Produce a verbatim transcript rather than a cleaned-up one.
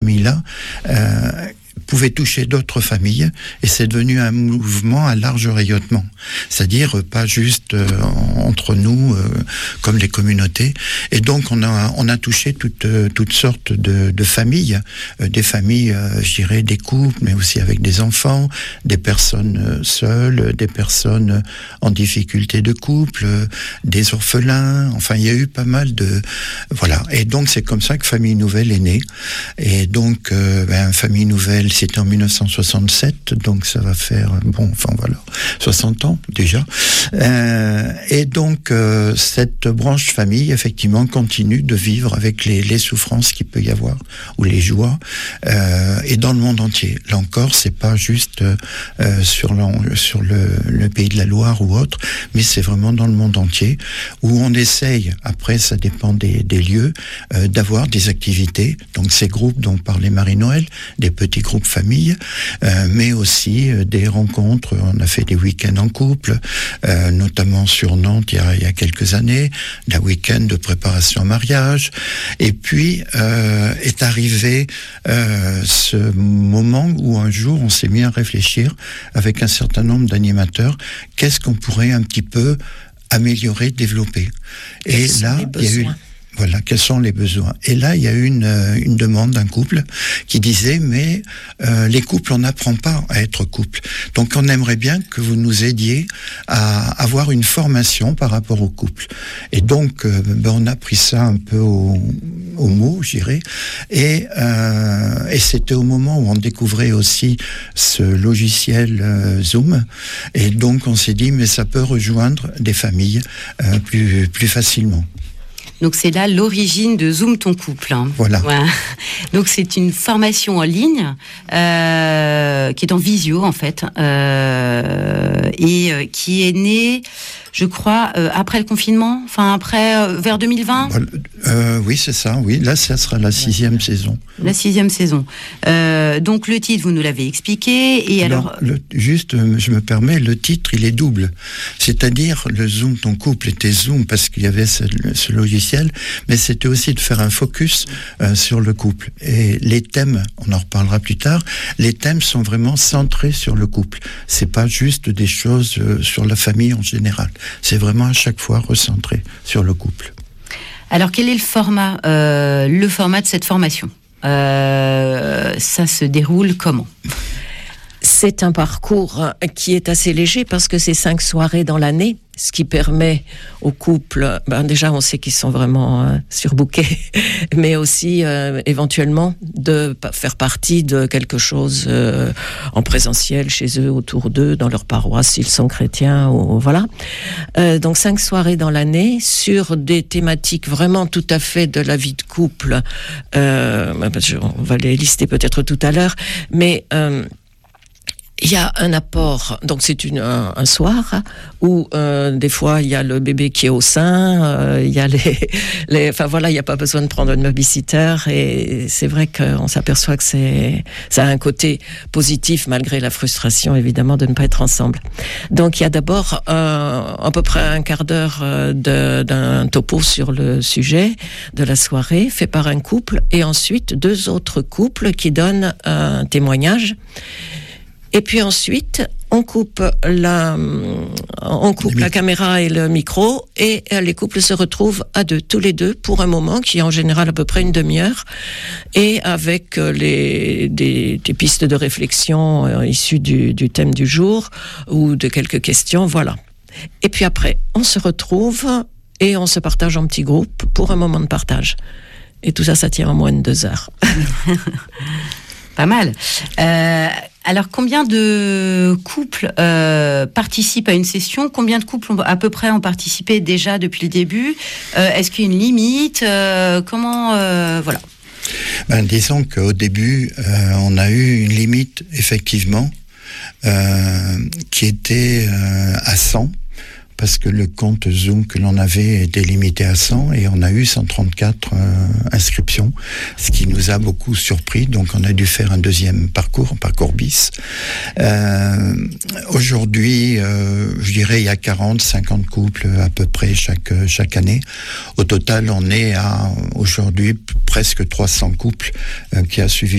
famille-là euh, pouvait toucher d'autres familles, et c'est devenu un mouvement à large rayonnement. C'est-à-dire pas juste euh, entre nous, euh, comme les communautés. Et donc on a on a touché toutes euh, toutes sortes de, de familles, euh, des familles, euh, je dirais, des couples, mais aussi avec des enfants, des personnes seules, des personnes en difficulté de couple, euh, des orphelins. Enfin, il y a eu pas mal de voilà. Et donc c'est comme ça que Famille Nouvelle est née. Et donc euh, ben, Famille Nouvelle, c'était en dix-neuf cent soixante-sept, donc ça va faire, bon, enfin voilà, soixante ans déjà. Euh, et donc, euh, cette branche famille, effectivement, continue de vivre avec les, les souffrances qu'il peut y avoir, ou les joies, euh, et dans le monde entier. Là encore, c'est pas juste euh, sur, sur le, le pays de la Loire ou autre, mais c'est vraiment dans le monde entier, où on essaye, après ça dépend des, des lieux, euh, d'avoir des activités. Donc ces groupes dont parlait Marie-Noël, des petits groupes famille, euh, mais aussi euh, des rencontres. On a fait des week-ends en couple, euh, notamment sur Nantes il y a, il y a quelques années, la week-end de préparation au mariage. Et puis euh, est arrivé euh, ce moment où un jour on s'est mis à réfléchir avec un certain nombre d'animateurs, qu'est-ce qu'on pourrait un petit peu améliorer, développer. Et Quels là, il y a eu Voilà, quels sont les besoins. Et là, il y a eu une, une demande d'un couple qui disait, mais euh, les couples, on n'apprend pas à être couple. Donc, on aimerait bien que vous nous aidiez à avoir une formation par rapport au couple. Et donc, euh, ben, on a pris ça un peu au, au mot, je dirais. Et, euh, et c'était au moment où on découvrait aussi ce logiciel euh, Zoom. Et donc, on s'est dit, mais ça peut rejoindre des familles euh, plus, plus facilement. Donc c'est là l'origine de Zoom ton couple. Hein. Voilà. Ouais. Donc c'est une formation en ligne euh, qui est en visio en fait euh, et euh, qui est née, je crois, euh, après le confinement, enfin après euh, vers deux mille vingt. Euh, oui, c'est ça. Oui, là, ça sera la sixième ouais. saison. La sixième saison. Euh, donc le titre, vous nous l'avez expliqué. Et alors, alors le, juste, je me permets, le titre, il est double. C'est-à-dire le Zoom ton couple était Zoom parce qu'il y avait ce, ce logiciel, mais c'était aussi de faire un focus euh, sur le couple. Et les thèmes, on en reparlera plus tard. Les thèmes sont vraiment centrés sur le couple. C'est pas juste des choses euh, sur la famille en général. C'est vraiment à chaque fois recentré sur le couple. Alors, quel est le format, euh, le format de cette formation ? euh, Ça se déroule comment ? C'est un parcours qui est assez léger parce que c'est cinq soirées dans l'année, ce qui permet aux couples, ben déjà on sait qu'ils sont vraiment euh, surbookés, mais aussi euh, éventuellement de faire partie de quelque chose euh, en présentiel chez eux, autour d'eux, dans leur paroisse s'ils sont chrétiens, ou voilà. Euh, donc cinq soirées dans l'année sur des thématiques vraiment tout à fait de la vie de couple. Euh, on va les lister peut-être tout à l'heure, mais euh, il y a un apport, donc c'est une, un, un soir où euh, des fois il y a le bébé qui est au sein, euh, il y a les, les, enfin voilà, il n'y a pas besoin de prendre une babysitter et c'est vrai qu'on s'aperçoit que c'est, ça a un côté positif malgré la frustration évidemment de ne pas être ensemble. Donc il y a d'abord euh, à peu près un quart d'heure de, d'un topo sur le sujet de la soirée fait par un couple et ensuite deux autres couples qui donnent un témoignage. Et puis ensuite, on coupe la, on coupe la caméra et le micro et les couples se retrouvent à deux, tous les deux, pour un moment qui est en général à peu près une demi-heure et avec les, des, des pistes de réflexion euh, issues du, du thème du jour ou de quelques questions, voilà. Et puis après, on se retrouve et on se partage en petits groupes pour un moment de partage. Et tout ça, ça tient en moins de deux heures. Pas mal. Euh, alors, combien de couples euh, participent à une session ? Combien de couples ont, à peu près ont participé déjà depuis le début ? euh, Est-ce qu'il y a une limite ? euh, Comment euh, voilà. Ben, disons qu'au début, euh, on a eu une limite, effectivement, euh, qui était euh, à cent. Parce que le compte Zoom que l'on avait était limité à cent et on a eu cent trente-quatre euh, inscriptions, ce qui nous a beaucoup surpris. Donc on a dû faire un deuxième parcours, un parcours bis. Euh, aujourd'hui, euh, je dirais, il y a quarante, cinquante couples à peu près chaque chaque année. Au total, on est à aujourd'hui presque trois cents couples euh, qui a suivi